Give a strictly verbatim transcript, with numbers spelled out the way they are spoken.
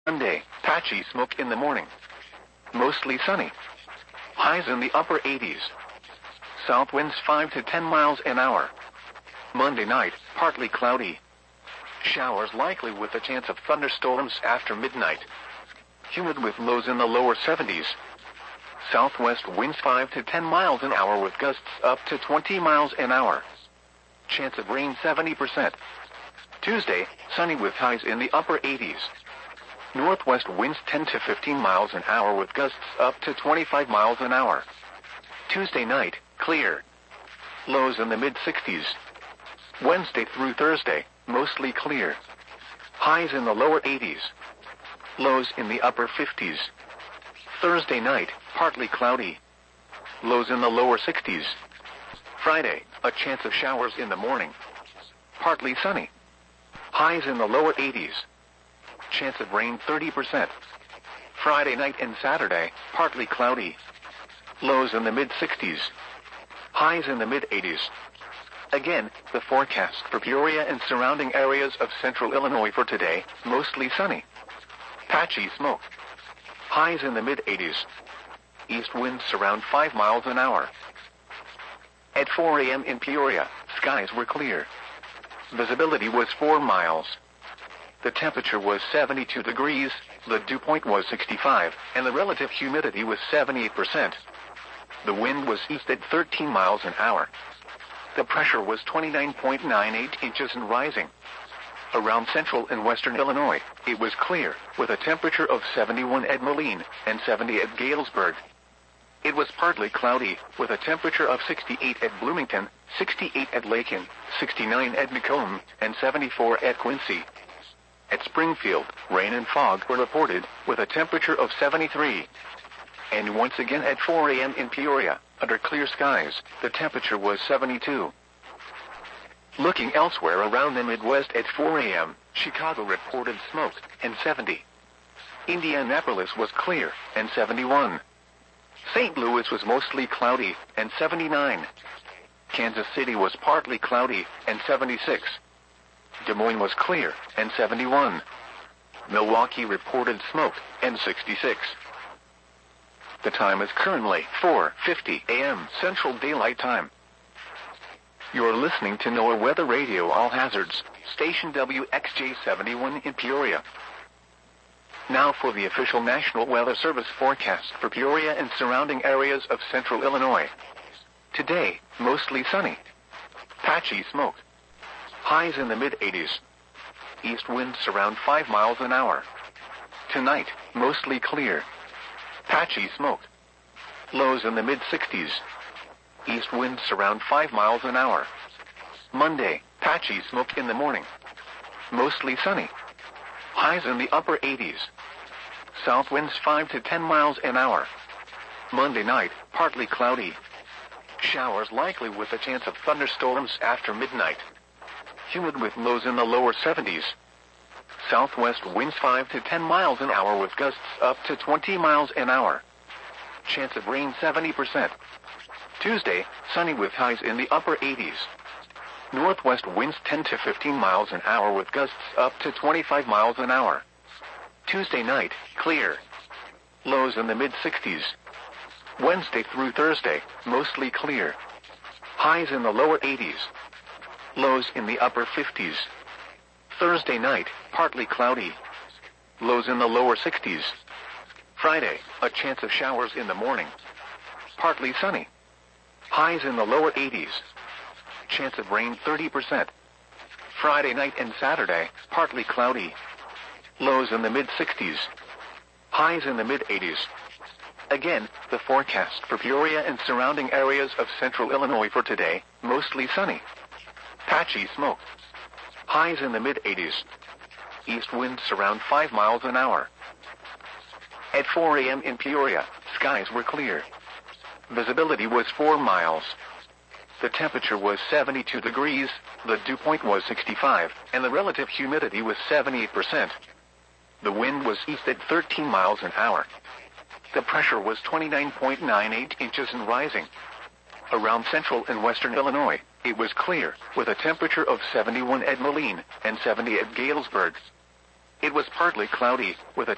Monday, patchy smoke in the morning. Mostly sunny. Highs in the upper eighties. South winds five to ten miles an hour. Monday night, partly cloudy. Showers likely with a chance of thunderstorms after midnight. Humid with lows in the lower seventies. Southwest winds five to ten miles an hour with gusts up to twenty miles an hour. Chance of rain seventy percent. Tuesday, sunny with highs in the upper eighties. Northwest winds ten to fifteen miles an hour with gusts up to twenty-five miles an hour. Tuesday night, clear. Lows in the mid-sixties. Wednesday through Thursday, mostly clear. Highs in the lower eighties. Lows in the upper fifties. Thursday night, partly cloudy. Lows in the lower sixties. Friday, a chance of showers in the morning. Partly sunny. Highs in the lower eighties. Chance of rain thirty percent. Friday night and Saturday, partly cloudy. Lows in the mid-sixties. Highs in the mid-eighties. Again, the forecast for Peoria and surrounding areas of central Illinois for today, mostly sunny. Patchy smoke. Highs in the mid-eighties. East winds around five miles an hour. At four a.m. in Peoria, skies were clear. Visibility was four miles. The temperature was seventy-two degrees, the dew point was sixty-five, and the relative humidity was seventy-eight percent. The wind was east at thirteen miles an hour. The pressure was twenty-nine point nine eight inches and rising. Around central and western Illinois, it was clear, with a temperature of seventy-one at Moline and seventy at Galesburg. It was partly cloudy, with a temperature of sixty-eight at Bloomington, sixty-eight at Lakin, sixty-nine at Macomb, and seventy-four at Quincy. At Springfield, rain and fog were reported, with a temperature of seventy-three. And once again at four a.m. in Peoria, under clear skies, the temperature was seventy-two. Looking elsewhere around the Midwest at four a.m., Chicago reported smoke, and seventy. Indianapolis was clear, and seventy-one. Saint Louis was mostly cloudy, and seventy-nine. Kansas City was partly cloudy, and seventy-six. Des Moines was clear, and seventy-one. Milwaukee reported smoke, and sixty-six. The time is currently four fifty a.m. Central Daylight Time. You're listening to NOAA Weather Radio All Hazards, station W X J seventy-one in Peoria. Now for the official National Weather Service forecast for Peoria and surrounding areas of central Illinois. Today, mostly sunny. Patchy smoke. Highs in the mid-eighties. East winds around five miles an hour. Tonight, mostly clear. Patchy smoke. Lows in the mid-sixties. East winds around five miles an hour. Monday, patchy smoke in the morning. Mostly sunny. Highs in the upper eighties. South winds five to ten miles an hour. Monday night, partly cloudy. Showers likely with a chance of thunderstorms after midnight. Humid with lows in the lower seventies. Southwest winds five to ten miles an hour with gusts up to twenty miles an hour. Chance of rain seventy percent. Tuesday, sunny with highs in the upper eighties. Northwest winds ten to fifteen miles an hour with gusts up to twenty-five miles an hour. Tuesday night, clear. Lows in the mid-sixties. Wednesday through Thursday, mostly clear. Highs in the lower eighties. Lows in the upper fifties. Thursday night, partly cloudy. Lows in the lower sixties. Friday, a chance of showers in the morning. Partly sunny. Highs in the lower eighties. Chance of rain thirty percent. Friday night and Saturday, partly cloudy. Lows in the mid-sixties. Highs in the mid-eighties. Again, the forecast for Peoria and surrounding areas of central Illinois for today, mostly sunny. Patchy smoke. Highs in the mid-eighties. East winds around five miles an hour. At four a.m. in Peoria, skies were clear. Visibility was four miles. The temperature was seventy-two degrees, the dew point was sixty-five, and the relative humidity was seventy-eight percent. The wind was east at thirteen miles an hour. The pressure was twenty-nine point nine eight inches and rising. Around central and western Illinois, it was clear, with a temperature of seventy-one at Moline and seventy at Galesburg. It was partly cloudy, with a